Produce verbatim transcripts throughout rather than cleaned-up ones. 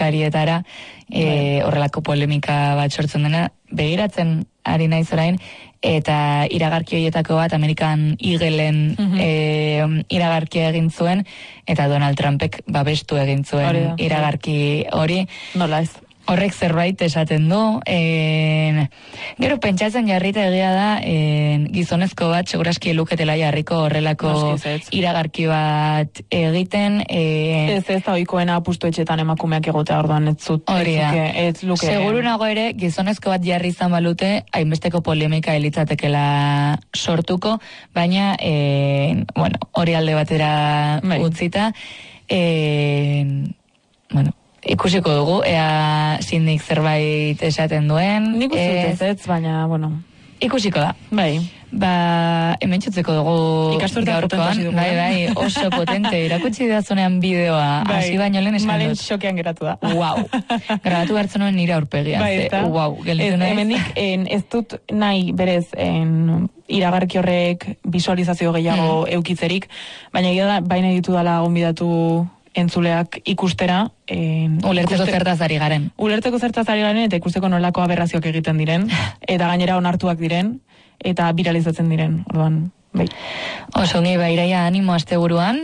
karietara, e, horrelako polemika bat sortzen dena, begiratzen ari naiz orain, eta iragarki horietako bat Amerikan Eagleen mm-hmm. e, iragarkia egin zuen, eta Donald Trumpek babestu egin zuen iragarki hori. Nola ez? Horrek zerbait esaten du. En, gero pentsatzen jarrita egia da, en, gizonezko bat seguraski luketela jarriko horrelako iragarki bat egiten. En, ez ez da oikoena apustu etxetan emakumeak egotea orduan ez zut. Hori da. Ez luke. Seguru nago ere, gizonezko bat jarri izan balute, hainbesteko polemika elitzatekela sortuko, baina, en, bueno, hori alde batera bai. Utzita. En, bueno, ikusiko dugu, ea zindik zerbait esaten duen. Nik uste ez ez, baina, bueno. Ikusiko da. Bai. Ba, hemen txutzeko dugu gaurkoan. Bai, bai, oso potente. Irakutsi dazunean bideoa, bai. Hasi baino lehen esan dut. Malen xokean geratu da. Wow. Grabatu hartzen nuen nire aurpegia. Bai, eta. Wow, gelditu nahi. Hemenik, ez dut nahi berez, en, iragarki horrek visualizazio gehiago mm. eukitzerik, baina egia da, baina ditu dala gonbidatu entzuleak ikustera. En, ulerteko ikuste, zertaz ari garen. Ulerteko zertaz ari garen, eta ikusteko nolako aberrazioak egiten diren, eta gainera onartuak diren, eta viralizatzen diren. Orduan, bai. Oso ngi Iraia, animo asteburuan.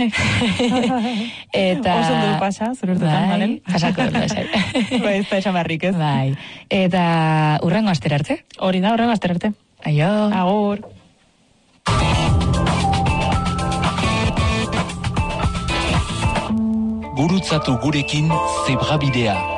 Eta oso ondo pasa, zurertetan, bai, malen? Pasako dut, bai. Bai, ez da esan barrik, ez? Bai. Eta urrengo astera arte? Hori da, urrengo astera arte. Aio. Agur. Gurutzatu gurekin Zebrabidea.